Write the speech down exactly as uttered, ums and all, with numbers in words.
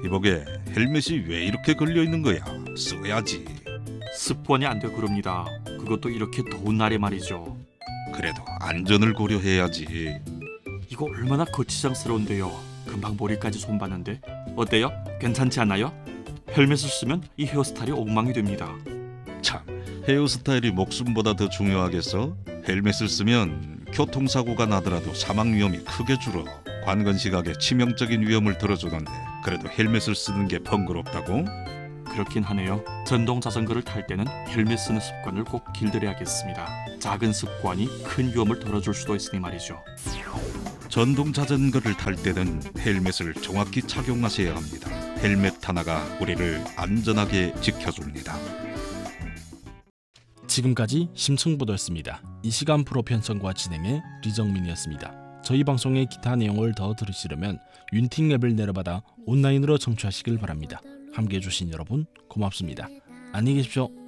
이보게, 헬멧이 왜 이렇게 걸려있는 거야? 써야지. 습관이 안 돼 그럽니다. 그것도 이렇게 더운 날에 말이죠. 그래도 안전을 고려해야지. 이거 얼마나 거치장스러운데요. 금방 머리까지 손봤는데 어때요? 괜찮지 않나요? 헬멧을 쓰면 이 헤어스타일이 엉망이 됩니다. 참, 헤어스타일이 목숨보다 더 중요하겠어? 헬멧을 쓰면 교통사고가 나더라도 사망 위험이 크게 줄어. 관건 시각에 치명적인 위험을 덜어주는데 그래도 헬멧을 쓰는 게 번거롭다고? 그렇긴 하네요. 전동 자전거를 탈 때는 헬멧 쓰는 습관을 꼭 길들여야겠습니다. 작은 습관이 큰 위험을 덜어줄 수도 있으니 말이죠. 전동 자전거를 탈 때는 헬멧을 정확히 착용하셔야 합니다. 헬멧 하나가 우리를 안전하게 지켜줍니다. 지금까지 심층보도였습니다. 이 시간 프로 편성과 진행의 리정민이었습니다. 저희 방송의 기타 내용을 더 들으시려면 윤팅 앱을 내려받아 온라인으로 청취하시길 바랍니다. 함께해 주신 여러분 고맙습니다. 안녕히 계십시오.